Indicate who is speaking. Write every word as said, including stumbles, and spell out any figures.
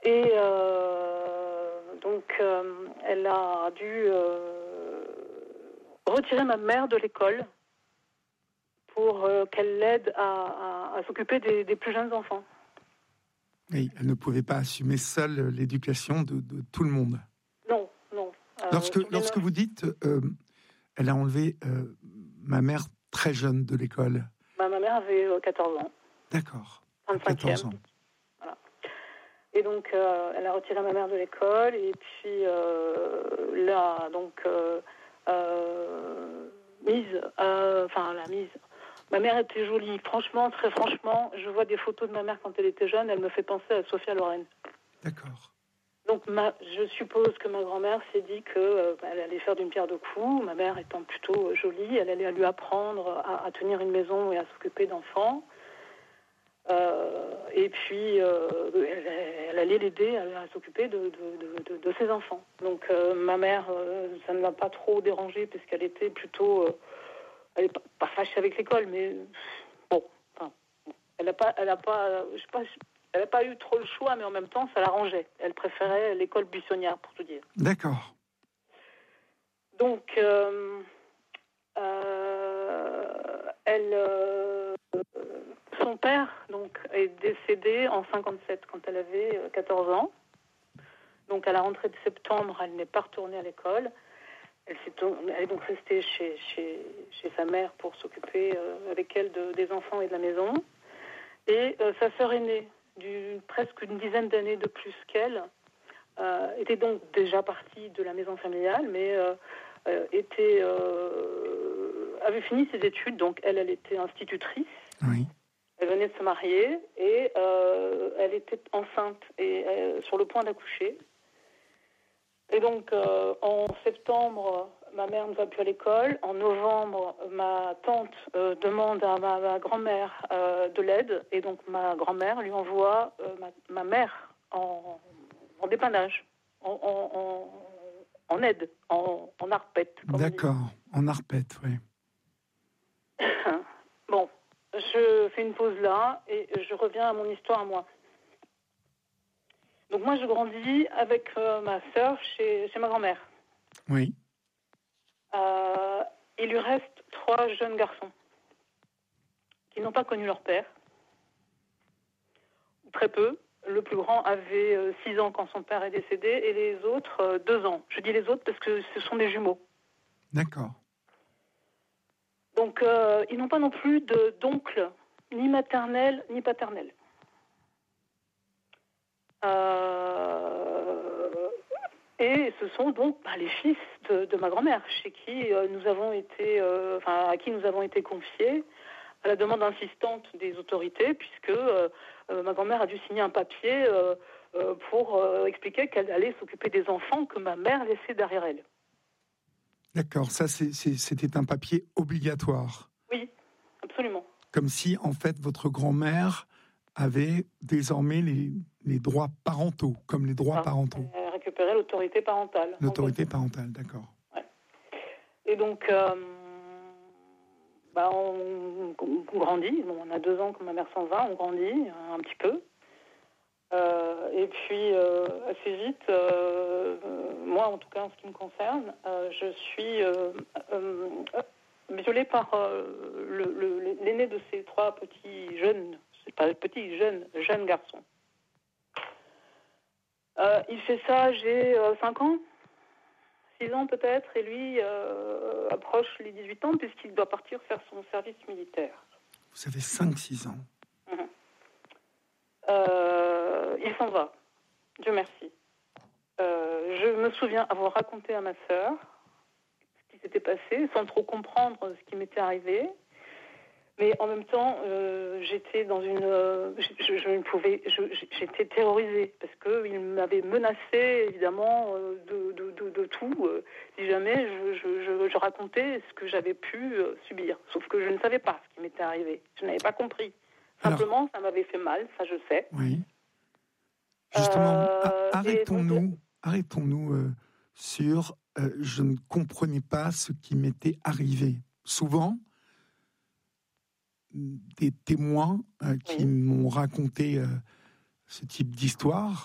Speaker 1: Et euh, donc, euh, elle a dû euh, retirer ma mère de l'école pour euh, qu'elle l'aide à, à, à s'occuper des, des plus jeunes enfants.
Speaker 2: Oui, elle ne pouvait pas assumer seule l'éducation de, de tout le monde.
Speaker 1: Non, non.
Speaker 2: Euh, lorsque lorsque vous dites, euh, elle a enlevé euh, ma mère très jeune de l'école.
Speaker 1: Bah, ma mère avait euh, quatorze ans.
Speaker 2: D'accord.
Speaker 1: quatorze ans. Voilà. Et donc, euh, elle a retiré ma mère de l'école, et puis euh, là, donc, euh, euh, mise, enfin, euh, la mise. Ma mère était jolie, franchement, très franchement. Je vois des photos de ma mère quand elle était jeune, elle me fait penser à Sophia Loren.
Speaker 2: D'accord.
Speaker 1: Donc, ma, je suppose que ma grand-mère s'est dit qu'elle euh, allait faire d'une pierre deux coups. Ma mère étant plutôt jolie, elle allait lui apprendre à, à tenir une maison et à s'occuper d'enfants. Euh, et puis, euh, elle, elle allait l'aider à, à s'occuper de, de, de, de, de ses enfants. Donc, euh, ma mère, euh, ça ne l'a pas trop dérangée, puisqu'elle était plutôt... Euh, elle n'est pas, pas fâchée avec l'école, mais bon, enfin, elle n'a pas, elle a pas, je sais pas, elle n'a pas eu trop le choix, mais en même temps, ça l'arrangeait. Elle préférait l'école buissonnière, pour tout dire.
Speaker 2: D'accord.
Speaker 1: Donc, euh, euh, elle, euh, son père donc est décédé en cinquante-sept quand elle avait quatorze ans. Donc, à la rentrée de septembre, elle n'est pas retournée à l'école. Elle, elle est donc restée chez, chez, chez sa mère pour s'occuper euh, avec elle de, des enfants et de la maison. Et euh, sa sœur aînée, d'une, presque une dizaine d'années de plus qu'elle, euh, était donc déjà partie de la maison familiale, mais euh, euh, était, euh, avait fini ses études. Donc elle, elle était institutrice.
Speaker 2: Oui.
Speaker 1: Elle venait de se marier et euh, elle était enceinte et euh, sur le point d'accoucher. Et donc, euh, en septembre, ma mère ne va plus à l'école. En novembre, ma tante euh, demande à ma, ma grand-mère euh, de l'aide. Et donc, ma grand-mère lui envoie euh, ma, ma mère en, en dépannage, en, en, en, en aide, en, en arpette.
Speaker 2: D'accord, en arpette, oui.
Speaker 1: Bon, je fais une pause là et je reviens à mon histoire à moi. Donc moi, je grandis avec euh, ma sœur chez, chez ma grand-mère.
Speaker 2: Oui.
Speaker 1: Euh, il lui reste trois jeunes garçons qui n'ont pas connu leur père. Très peu. Le plus grand avait euh, six ans quand son père est décédé et les autres, euh, deux ans. Je dis les autres parce que ce sont des jumeaux.
Speaker 2: D'accord.
Speaker 1: Donc, euh, ils n'ont pas non plus de, d'oncle, ni maternel, ni paternel. Euh, et ce sont donc bah, les fils de, de ma grand-mère, chez qui euh, nous avons été, euh, enfin, à qui nous avons été confiés à la demande insistante des autorités, puisque euh, euh, ma grand-mère a dû signer un papier euh, euh, pour euh, expliquer qu'elle allait s'occuper des enfants que ma mère laissait derrière elle.
Speaker 2: D'accord, ça c'est, c'est, c'était un papier obligatoire.
Speaker 1: Oui, absolument.
Speaker 2: Comme si, en fait, votre grand-mère avait désormais les, les droits parentaux, comme les droits ah, parentaux.
Speaker 1: Elle récupérait l'autorité parentale.
Speaker 2: L'autorité parentale, d'accord.
Speaker 1: Ouais. Et donc, euh, bah, on, on grandit. Bon, on a deux ans que ma mère s'en va, on grandit un petit peu. Euh, et puis, euh, assez vite, euh, euh, moi, en tout cas, en ce qui me concerne, euh, je suis euh, euh, violée par euh, le, le, l'aîné de ces trois petits jeunes, c'est pas petits, jeunes, jeunes garçons. Euh, il fait ça, j'ai euh, cinq ans, six ans peut-être, et lui euh, approche les dix-huit ans puisqu'il doit partir faire son service militaire.
Speaker 2: Vous avez cinq six ans.
Speaker 1: Mmh. Euh, il s'en va, Dieu merci. Euh, je me souviens avoir raconté à ma sœur ce qui s'était passé, sans trop comprendre ce qui m'était arrivé. Mais en même temps, euh, j'étais dans une, euh, je, je ne pouvais, je, j'étais terrorisée parce que il m'avait menacé évidemment euh, de, de, de, de tout euh, si jamais je, je, je, je racontais ce que j'avais pu euh, subir. Sauf que je ne savais pas ce qui m'était arrivé. Je n'avais pas compris. Simplement, alors, ça m'avait fait mal, ça je sais.
Speaker 2: Oui. Justement, euh, arrêtons-nous, donc, arrêtons-nous euh, sur euh, je ne comprenais pas ce qui m'était arrivé. Souvent, des témoins euh, qui oui. m'ont raconté euh, ce type d'histoire